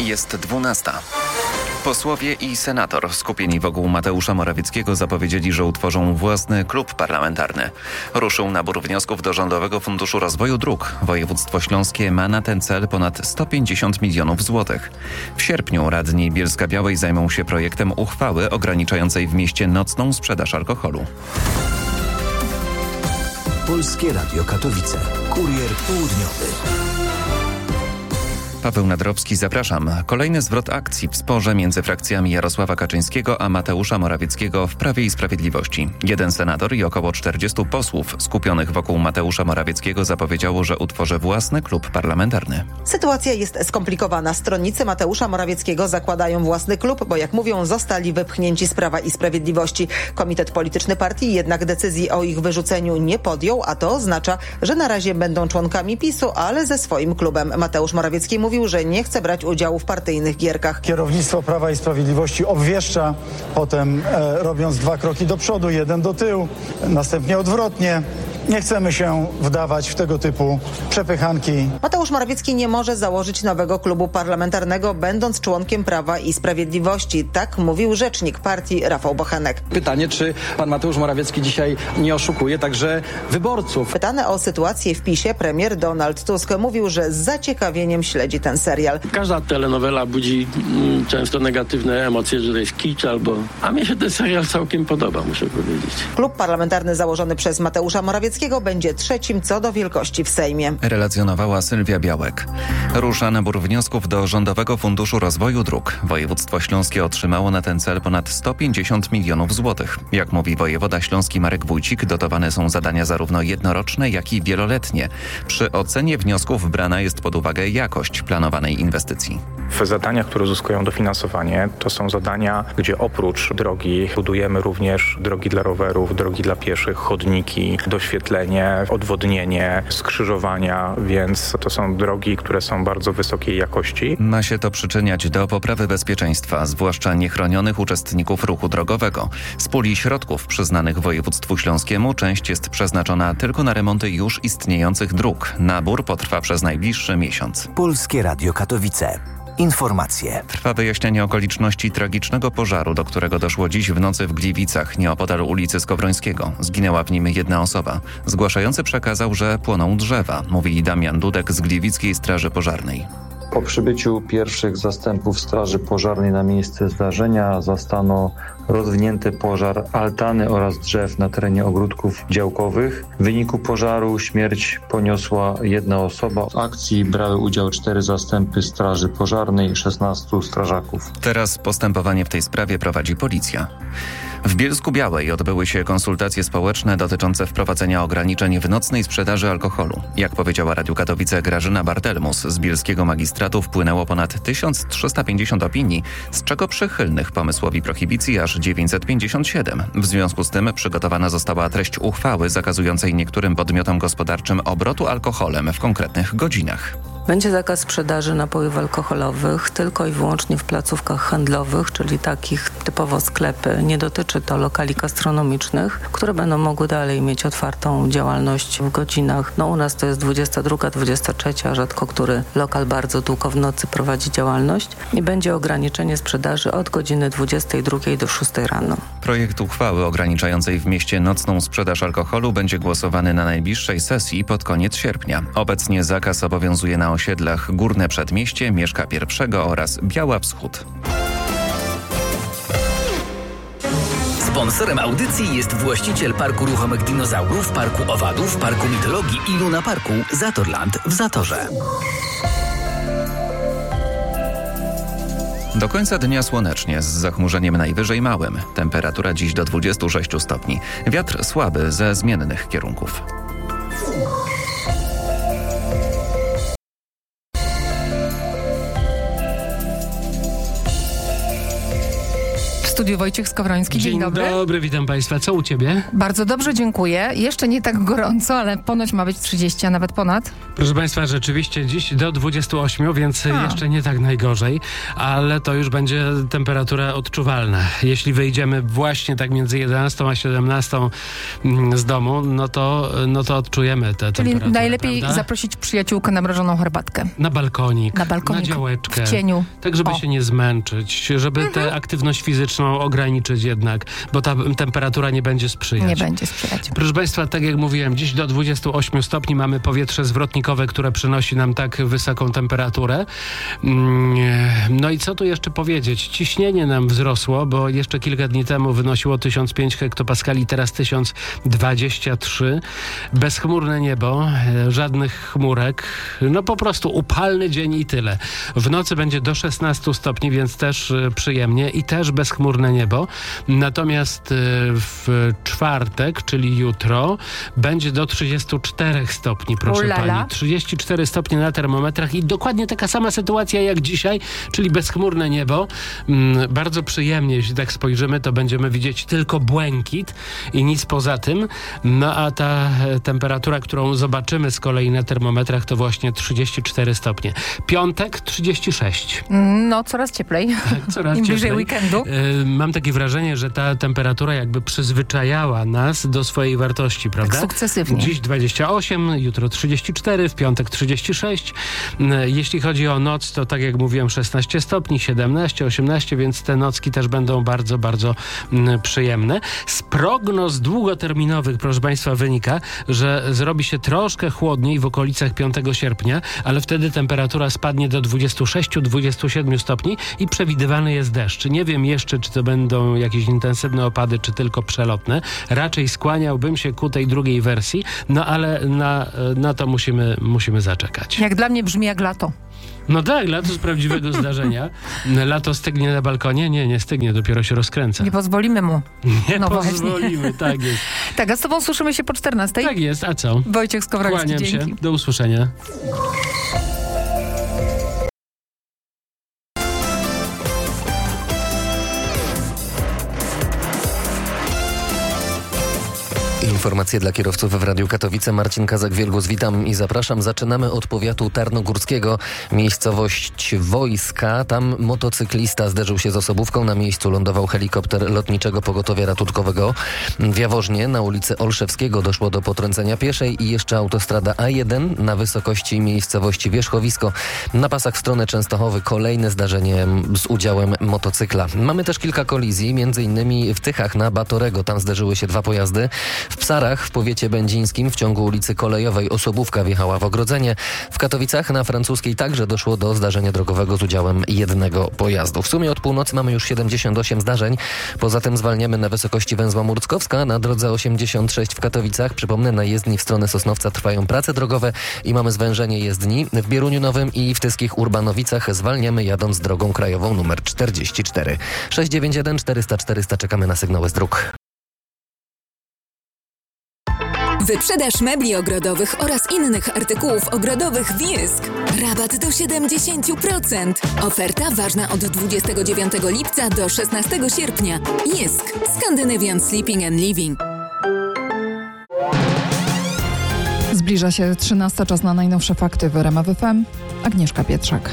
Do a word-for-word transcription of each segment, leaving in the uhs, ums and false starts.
Jest dwunasta. Posłowie i senator skupieni wokół Mateusza Morawieckiego zapowiedzieli, że utworzą własny klub parlamentarny. Ruszył nabór wniosków do Rządowego Funduszu Rozwoju Dróg. Województwo śląskie ma na ten cel ponad sto pięćdziesiąt milionów złotych. W sierpniu radni Bielska-Białej zajmą się projektem uchwały ograniczającej w mieście nocną sprzedaż alkoholu. Polskie Radio Katowice. Kurier południowy. Paweł Nadrowski, zapraszam. Kolejny zwrot akcji w sporze między frakcjami Jarosława Kaczyńskiego a Mateusza Morawieckiego w Prawie i Sprawiedliwości. Jeden senator i około czterdziestu posłów skupionych wokół Mateusza Morawieckiego zapowiedziało, że utworzy własny klub parlamentarny. Sytuacja jest skomplikowana. Stronnicy Mateusza Morawieckiego zakładają własny klub, bo jak mówią, zostali wypchnięci z Prawa i Sprawiedliwości. Komitet polityczny partii jednak decyzji o ich wyrzuceniu nie podjął, a to oznacza, że na razie będą członkami PiSu, ale ze swoim klubem. Mateusz Morawiecki mówi, Mówił, że nie chce brać udziału w partyjnych gierkach. Kierownictwo Prawa i Sprawiedliwości obwieszcza, potem e, robiąc dwa kroki do przodu, jeden do tyłu, następnie odwrotnie. Nie chcemy się wdawać w tego typu przepychanki. Mateusz Morawiecki nie może założyć nowego klubu parlamentarnego, będąc członkiem Prawa i Sprawiedliwości. Tak mówił rzecznik partii Rafał Bochenek. Pytanie, czy pan Mateusz Morawiecki dzisiaj nie oszukuje także wyborców? Pytany o sytuację w PiSie, premier Donald Tusk mówił, że z zaciekawieniem śledzi ten serial. Każda telenowela budzi mm, często negatywne emocje, że to jest kicz albo... A mnie się ten serial całkiem podoba, muszę powiedzieć. Klub parlamentarny założony przez Mateusza Morawieckiego będzie trzecim co do wielkości w Sejmie. Relacjonowała Sylwia Białek. Rusza nabór wniosków do Rządowego Funduszu Rozwoju Dróg. Województwo śląskie otrzymało na ten cel ponad sto pięćdziesiąt milionów złotych. Jak mówi wojewoda śląski Marek Wójcik, dotowane są zadania zarówno jednoroczne, jak i wieloletnie. Przy ocenie wniosków brana jest pod uwagę jakość planowanej inwestycji. W zadaniach, które uzyskują dofinansowanie, to są zadania, gdzie oprócz drogi budujemy również drogi dla rowerów, drogi dla pieszych, chodniki, doświetlenie, odwodnienie, skrzyżowania, więc to są drogi, które są bardzo wysokiej jakości. Ma się to przyczyniać do poprawy bezpieczeństwa, zwłaszcza niechronionych uczestników ruchu drogowego. Z puli środków przyznanych województwu śląskiemu część jest przeznaczona tylko na remonty już istniejących dróg. Nabór potrwa przez najbliższy miesiąc. Polskie Radio Katowice. Informacje. Trwa wyjaśnianie okoliczności tragicznego pożaru, do którego doszło dziś w nocy w Gliwicach, nieopodal ulicy Skowrońskiego. Zginęła w nim jedna osoba. Zgłaszający przekazał, że płoną drzewa, mówi Damian Dudek z Gliwickiej Straży Pożarnej. Po przybyciu pierwszych zastępów Straży Pożarnej na miejsce zdarzenia zastano rozwinięty pożar altany oraz drzew na terenie ogródków działkowych. W wyniku pożaru śmierć poniosła jedna osoba. W akcji brały udział cztery zastępy Straży Pożarnej i szesnastu strażaków. Teraz postępowanie w tej sprawie prowadzi policja. W Bielsku-Białej odbyły się konsultacje społeczne dotyczące wprowadzenia ograniczeń w nocnej sprzedaży alkoholu. Jak powiedziała Radiu Katowice Grażyna Bartelmus, z bielskiego magistratu wpłynęło ponad tysiąc trzysta pięćdziesiąt opinii, z czego przychylnych pomysłowi prohibicji aż dziewięćset pięćdziesiąt siedem. W związku z tym przygotowana została treść uchwały zakazującej niektórym podmiotom gospodarczym obrotu alkoholem w konkretnych godzinach. Będzie zakaz sprzedaży napojów alkoholowych tylko i wyłącznie w placówkach handlowych, czyli takich typowo sklepy. Nie dotyczy to lokali gastronomicznych, które będą mogły dalej mieć otwartą działalność w godzinach. No u nas to jest dwudziesta druga, dwudziesta trzecia, rzadko który lokal bardzo długo w nocy prowadzi działalność i będzie ograniczenie sprzedaży od godziny dwudziestej drugiej do szóstej rano. Projekt uchwały ograniczającej w mieście nocną sprzedaż alkoholu będzie głosowany na najbliższej sesji pod koniec sierpnia. Obecnie zakaz obowiązuje na osiedlach Górne Przedmieście, Mieszka Pierwszego oraz Biała Wschód. Sponsorem audycji jest właściciel Parku Ruchomych Dinozaurów, Parku Owadów, Parku Mitologii i Luna Parku Zatorland w Zatorze. Do końca dnia słonecznie, z zachmurzeniem najwyżej małym. Temperatura dziś do dwudziestu sześciu stopni. Wiatr słaby ze zmiennych kierunków. studiu Wojciech Skowroński. Dzień, Dzień dobry. dobry, witam Państwa. Co u Ciebie? Bardzo dobrze, dziękuję. Jeszcze nie tak gorąco, ale ponoć ma być trzydzieści, a nawet ponad. Proszę Państwa, rzeczywiście dziś do dwudziestu ośmiu, więc A. jeszcze nie tak najgorzej, ale to już będzie temperatura odczuwalna. Jeśli wyjdziemy właśnie tak między jedenastą a siedemnastą z domu, no to, no to odczujemy tę Czyli temperaturę. najlepiej prawda? zaprosić przyjaciółkę na mrożoną herbatkę. Na balkonik, Na balkonik, na działeczkę. w cieniu. Tak, żeby O. się nie zmęczyć, żeby Mhm. tę aktywność fizyczną ograniczyć jednak, bo ta temperatura nie będzie sprzyjać. Nie będzie sprzyjać. Proszę Państwa, tak jak mówiłem, dziś do dwudziestu ośmiu stopni mamy powietrze zwrotnikowe, które przynosi nam tak wysoką temperaturę. Mm, No i co tu jeszcze powiedzieć? Ciśnienie nam wzrosło, bo jeszcze kilka dni temu wynosiło tysiąc pięć hektopaskali, teraz tysiąc dwadzieścia trzy. Bezchmurne niebo, e, żadnych chmurek. No po prostu upalny dzień i tyle. W nocy będzie do szesnastu stopni, więc też e, przyjemnie i też bezchmurne niebo. Natomiast e, w czwartek, czyli jutro, będzie do trzydziestu czterech stopni, proszę Ulala. pani. trzydzieści cztery stopnie na termometrach i dokładnie taka sama sytuacja jak dzisiaj, czyli bezchmurne niebo. Mm, bardzo przyjemnie, jeśli tak spojrzymy, to będziemy widzieć tylko błękit i nic poza tym. No a ta e, temperatura, którą zobaczymy z kolei na termometrach, to właśnie trzydzieści cztery stopnie. Piątek trzydzieści sześć. No, coraz cieplej. Coraz Im bliżej cieplej. weekendu. E, Mam takie wrażenie, że ta temperatura jakby przyzwyczajała nas do swojej wartości, prawda? Tak sukcesywnie. Dziś dwadzieścia osiem, jutro trzydzieści cztery, w piątek trzydzieści sześć. E, Jeśli chodzi o noc, to tak jak mówiłem, szesnaście stopni, siedemnaście, osiemnaście, więc te nocki też będą bardzo, bardzo mm, przyjemne. Z prognoz długoterminowych, proszę Państwa, wynika, że zrobi się troszkę chłodniej w okolicach piątego sierpnia, ale wtedy temperatura spadnie do dwudziestu sześciu do dwudziestu siedmiu stopni i przewidywany jest deszcz. Nie wiem jeszcze, czy to będą jakieś intensywne opady, czy tylko przelotne. Raczej skłaniałbym się ku tej drugiej wersji, no ale na, na to musimy, musimy zaczekać. Jak dla mnie brzmi jak lato. No tak, lato z prawdziwego zdarzenia. Lato stygnie na balkonie? Nie, nie stygnie, dopiero się rozkręca. Nie pozwolimy mu. Nie no pozwolimy, tak jest. Tak, a z tobą słyszymy się po czternastej. Tak jest, a co? Wojciech Skowroński, Kłaniam dzięki. się, do usłyszenia. Informacje dla kierowców w Radiu Katowice. Marcin Kazak-Wielgus, witam i zapraszam. Zaczynamy od powiatu tarnogórskiego. Miejscowość Wojska. Tam motocyklista zderzył się z osobówką. Na miejscu lądował helikopter Lotniczego Pogotowia Ratunkowego. W Jaworznie na ulicy Olszewskiego doszło do potrącenia pieszej i jeszcze autostrada A jeden na wysokości miejscowości Wierzchowisko. Na pasach w stronę Częstochowy kolejne zdarzenie z udziałem motocykla. Mamy też kilka kolizji, między innymi w Tychach na Batorego. Tam zderzyły się dwa pojazdy. W Psarach w powiecie będzińskim w ciągu ulicy Kolejowej osobówka wjechała w ogrodzenie. W Katowicach na Francuskiej także doszło do zdarzenia drogowego z udziałem jednego pojazdu. W sumie od północy mamy już siedemdziesiąt osiem zdarzeń. Poza tym zwalniamy na wysokości węzła Murckowska na drodze osiemdziesiąt sześć w Katowicach. Przypomnę, na jezdni w stronę Sosnowca trwają prace drogowe i mamy zwężenie jezdni. W Bieruniu Nowym i w Tyskich Urbanowicach zwalniamy jadąc drogą krajową numer czterdzieści cztery. sześć dziewięć jeden czterysta czterysta czekamy na sygnały z dróg. Wyprzedaż mebli ogrodowych oraz innych artykułów ogrodowych w Jysk. Rabat do siedemdziesiąt procent. Oferta ważna od dwudziestego dziewiątego lipca do szesnastego sierpnia. Jysk. Scandinavian Sleeping and Living. Zbliża się trzynasta, czas na najnowsze fakty w R M F F M. Agnieszka Pietrzak.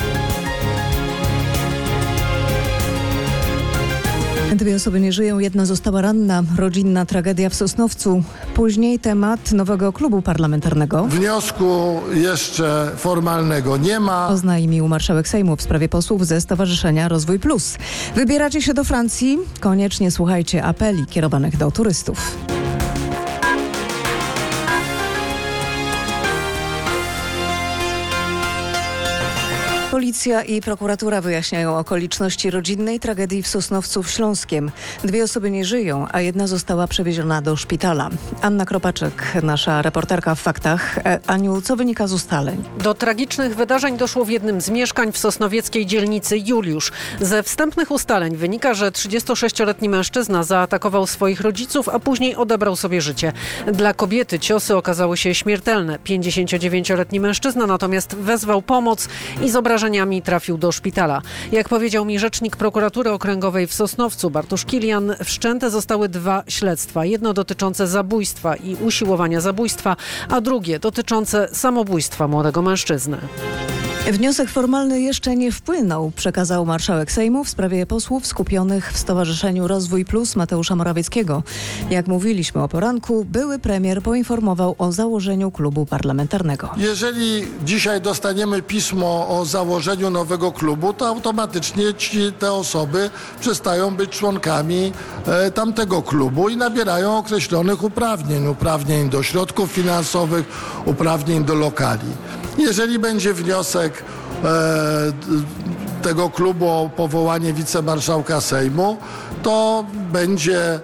Dwie osoby nie żyją, jedna została ranna. Rodzinna tragedia w Sosnowcu. Później temat nowego klubu parlamentarnego. Wniosku jeszcze formalnego nie ma. Oznajmił marszałek Sejmu w sprawie posłów ze Stowarzyszenia Rozwój Plus. Wybieracie się do Francji? Koniecznie słuchajcie apeli kierowanych do turystów. Policja i prokuratura wyjaśniają okoliczności rodzinnej tragedii w Sosnowcu w Śląskiem. Dwie osoby nie żyją, a jedna została przewieziona do szpitala. Anna Kropaczek, nasza reporterka w Faktach. E, Aniu, co wynika z ustaleń? Do tragicznych wydarzeń doszło w jednym z mieszkań w sosnowieckiej dzielnicy Juliusz. Ze wstępnych ustaleń wynika, że trzydziestosześcioletni mężczyzna zaatakował swoich rodziców, a później odebrał sobie życie. Dla kobiety ciosy okazały się śmiertelne. pięćdziesięciodziewięcioletni mężczyzna natomiast wezwał pomoc i z obrażeniami obrażeniami trafił do szpitala. Jak powiedział mi rzecznik prokuratury okręgowej w Sosnowcu, Bartosz Kilian, wszczęte zostały dwa śledztwa. Jedno dotyczące zabójstwa i usiłowania zabójstwa, a drugie dotyczące samobójstwa młodego mężczyzny. Wniosek formalny jeszcze nie wpłynął, przekazał marszałek Sejmu w sprawie posłów skupionych w Stowarzyszeniu Rozwój Plus Mateusza Morawieckiego. Jak mówiliśmy o poranku, były premier poinformował o założeniu klubu parlamentarnego. Jeżeli dzisiaj dostaniemy pismo o założeniu nowego klubu, to automatycznie ci, te osoby przestają być członkami e, tamtego klubu i nabierają określonych uprawnień. Uprawnień do środków finansowych, uprawnień do lokali. Jeżeli będzie wniosek e, tego klubu o powołanie wicemarszałka Sejmu, to będzie e,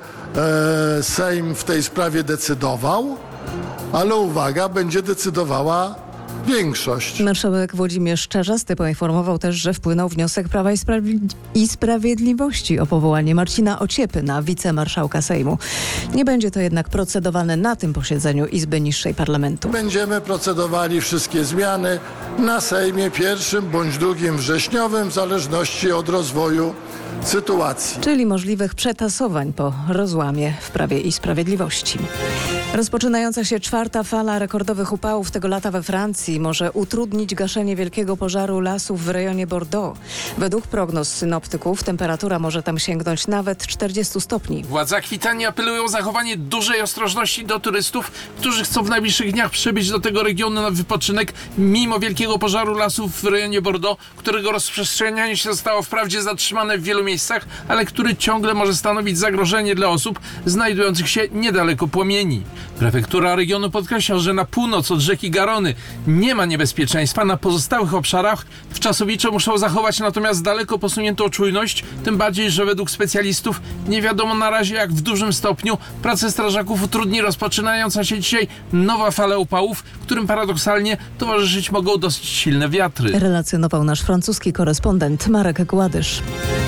Sejm w tej sprawie decydował, ale uwaga, będzie decydowała większość. Marszałek Włodzimierz Czarzasty poinformował też, że wpłynął wniosek Prawa i, Sprawi- i Sprawiedliwości o powołanie Marcina Ociepy na wicemarszałka Sejmu. Nie będzie to jednak procedowane na tym posiedzeniu Izby Niższej Parlamentu. Będziemy procedowali wszystkie zmiany na Sejmie pierwszym bądź drugim wrześniowym, w zależności od rozwoju sytuacji. Czyli możliwych przetasowań po rozłamie w Prawie i Sprawiedliwości. Rozpoczynająca się czwarta fala rekordowych upałów tego lata we Francji może utrudnić gaszenie wielkiego pożaru lasów w rejonie Bordeaux. Według prognoz synoptyków temperatura może tam sięgnąć nawet czterdziestu stopni. Władze Akwitanii apelują o zachowanie dużej ostrożności do turystów, którzy chcą w najbliższych dniach przybyć do tego regionu na wypoczynek mimo wielkiego pożaru lasów w rejonie Bordeaux, którego rozprzestrzenianie się zostało wprawdzie zatrzymane w wielu miejscach, ale który ciągle może stanowić zagrożenie dla osób znajdujących się niedaleko płomieni. Prefektura regionu podkreśla, że na północ od rzeki Garony nie ma niebezpieczeństwa, na pozostałych obszarach wczasowicze muszą zachować natomiast daleko posuniętą czujność, tym bardziej, że według specjalistów nie wiadomo na razie, jak w dużym stopniu pracę strażaków utrudni rozpoczynająca się dzisiaj nowa fala upałów, którym paradoksalnie towarzyszyć mogą dosyć silne wiatry. Relacjonował nasz francuski korespondent Marek Gładysz.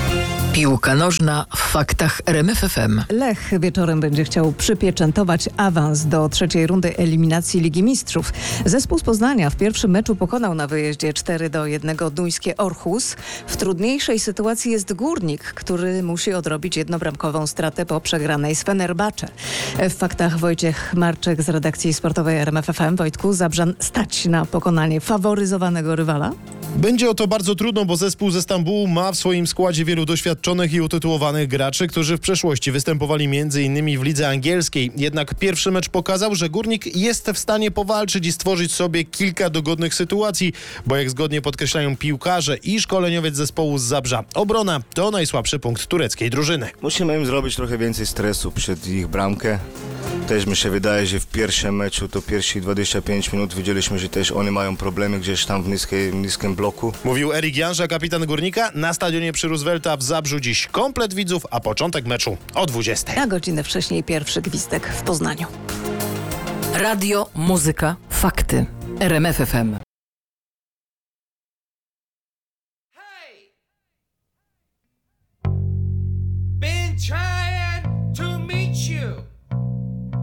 Piłka nożna w faktach R M F F M. Lech wieczorem będzie chciał przypieczętować awans do trzeciej rundy eliminacji Ligi Mistrzów. Zespół z Poznania w pierwszym meczu pokonał na wyjeździe cztery do jednego duńskie Orhus. W trudniejszej sytuacji jest Górnik, który musi odrobić jednobramkową stratę po przegranej z Fenerbahce. W faktach Wojciech Marczek z redakcji sportowej R M F F M. Wojtku, Zabrzan stać na pokonanie faworyzowanego rywala? Będzie o to bardzo trudno, bo zespół ze Stambułu ma w swoim składzie wielu doświadczonych i utytułowanych graczy, którzy w przeszłości występowali między innymi w lidze angielskiej. Jednak pierwszy mecz pokazał, że Górnik jest w stanie powalczyć i stworzyć sobie kilka dogodnych sytuacji, bo jak zgodnie podkreślają piłkarze i szkoleniowiec zespołu z Zabrza, obrona to najsłabszy punkt tureckiej drużyny. Musimy im zrobić trochę więcej stresu przed ich bramkę. Też mi się wydaje, że w pierwszym meczu to pierwsze dwadzieścia pięć minut widzieliśmy, że też oni mają problemy gdzieś tam w niskiej, niskim bloku. Mówił Erik Janża, kapitan Górnika. Na stadionie przy Roosevelta w Zabrzu dziś komplet widzów, a początek meczu o dwudziestej. Na godzinę wcześniej pierwszy gwizdek w Poznaniu. Radio, muzyka, fakty. R M F F M. Been trying